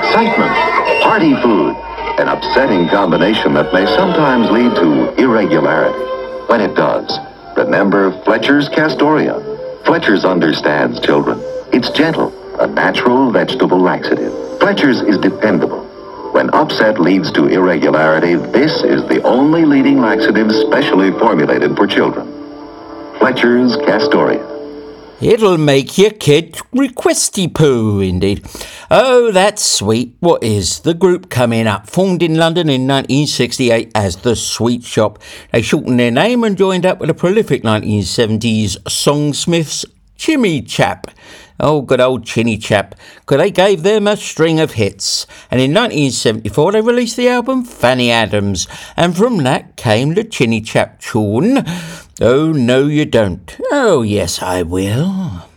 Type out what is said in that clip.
excitement, party food, an upsetting combination that may sometimes lead to irregularity. When it does, remember Fletcher's Castoria. Fletcher's understands children. It's gentle, a natural vegetable laxative. Fletcher's is dependable. When upset leads to irregularity, this is the only leading laxative specially formulated for children. Fletcher's Castoria. It'll make your kid requesty poo, indeed. Oh, that's sweet. What is? The group coming up, formed in London in 1968 as The Sweet Shop. They shortened their name and joined up with a prolific 1970s songsmiths, Chimmy Chap. Oh, good old Chinny Chap, because they gave them a string of hits. And in 1974 they released the album Fanny Adams, and from that came the Chinny Chap tune, Oh No You Don't. Oh yes I will.